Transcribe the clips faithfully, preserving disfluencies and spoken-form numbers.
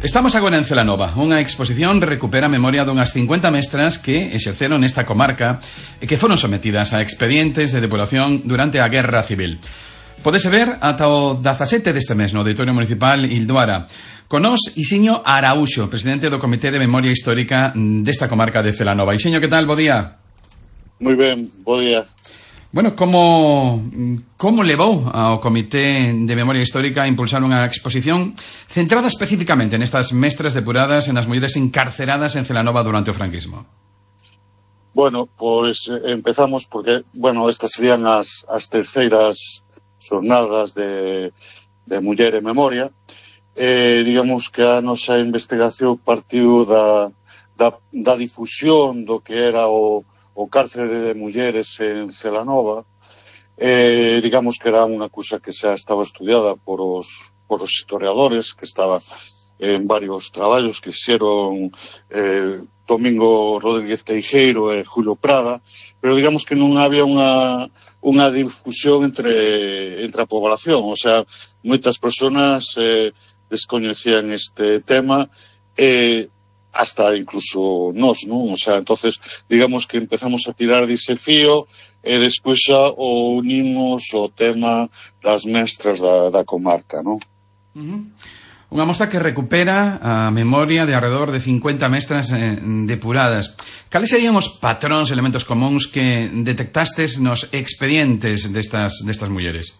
Estamos agora en Celanova. Unha exposición recupera a memoria dunhas cincuenta mestras que exerceron nesta comarca e que foron sometidas a expedientes de depuración durante a Guerra Civil. Podese ver ata o dezasete deste mes no Auditorio Municipal Ilduara. Con nos, Isiño Araúxo, presidente do Comité de Memoria Histórica desta comarca de Celanova. Isiño, que tal? Bo día. Moi ben, bo día. Bueno, como, como levou ao Comité de Memoria Histórica a impulsar unha exposición centrada especificamente nestas mestras depuradas e nas mulleres encarceradas en Celanova durante o franquismo? Bueno, pois empezamos porque, bueno, estas serían as, as terceiras xornadas de, de Muller e Memoria. Eh, digamos que a nosa investigación partiu da, da, da difusión do que era o o cárcere de mulleres en Celanova. Eh, digamos que era unha cousa que xa estaba estudiada por os, por os historiadores, que estaba en varios traballos que hicieron eh, Domingo Rodríguez Teijeiro e Julio Prada, pero digamos que non había unha, unha difusión entre, entre a población, o sea, moitas persoas eh, descoñecían este tema e eh, hasta incluso nós, non? O sea, entonces, digamos que empezamos a tirar dise fío e despois xa o unimos o tema das mestras da, da comarca, non? Uh-huh. Unha mostra que recupera a memoria de alrededor de cincuenta mestras eh, depuradas. Cales serían os patróns, elementos comuns que detectastes nos expedientes destas, destas mulleres?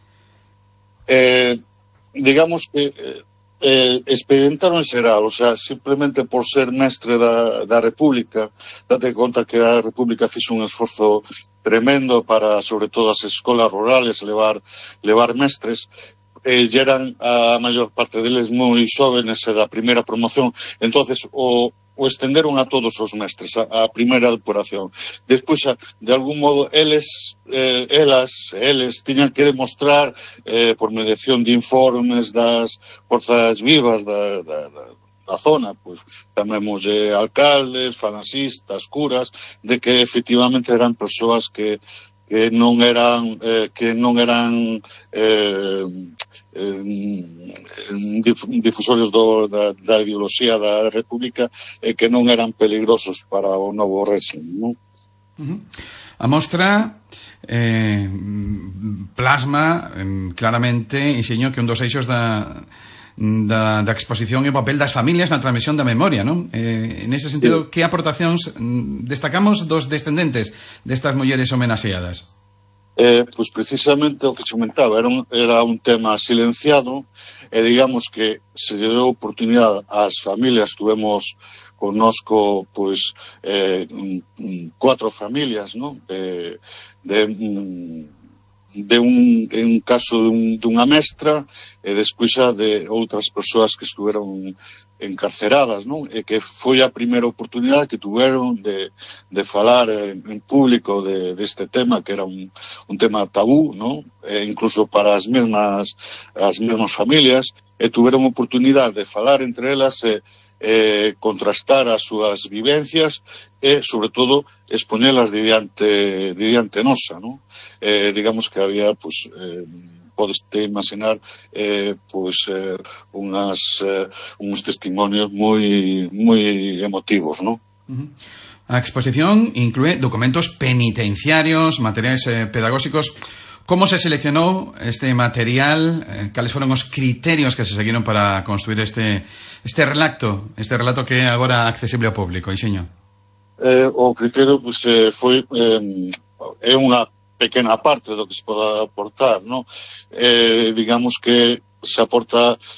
Eh, digamos que... Eh, Eh, expedientaron en xeral, o sea, simplemente por ser mestre da, da República, date conta que a República fixo un esforzo tremendo para, sobre todo, as escolas rurales levar, levar mestres, e eh, eran a maior parte deles moi xóvenes e da primeira promoción, entonces o o estenderon a todos os mestres, a, a primeira depuración. Despois, de algún modo, eles, eh, elas, eles, tiñan que demostrar, eh, por mediación de informes das forzas vivas da, da, da, da zona, pois, chamemos eh, alcaldes, falanxistas, curas, de que efectivamente eran persoas que que non eran eh, que non eran eh, eh, difusores do, da, da ideoloxía da República e que non eran peligrosos para o novo réxime, non? Uh-huh. A mostra eh, plasma eh, claramente, Isiño, que un dos eixos da Da, da exposición e o papel das familias na transmisión da memoria, non? Eh, en ese sentido, sí. Que aportacións destacamos dos descendentes destas mulleres homenaxeadas? Eh, pois precisamente o que se comentaba, era un, era un tema silenciado e digamos que se lle deu oportunidade ás familias. Tuvemos connosco pois eh, cuatro familias, non? De, de de un, en un caso dun, dunha mestra e despois xa de outras persoas que estuveron encarceradas, non? E que foi a primeira oportunidade que tuveron de, de falar en, en público de, deste tema, que era un, un tema tabú, non? E incluso para as mesmas, as mesmas familias, e tuveron oportunidade de falar entre elas e Eh, contrastar as súas vivencias e, sobre todo, expoñelas de diante, de diante nosa, non? Eh, digamos que había, pues, eh, podes te imaginar, eh, pues, eh, unhas, eh, uns testimonios moi, moi emotivos, non? Uh-huh. A exposición inclúe documentos penitenciarios, materiais eh, pedagóxicos. Como se seleccionou este material? Eh, cales foron os criterios que se seguiron para construir este este relato, este relato que é agora accesible ao público, Isiño? Eh, o criterio pues, eh, foi eh, é unha pequena parte do que se pode aportar, non? Eh, digamos que se aporta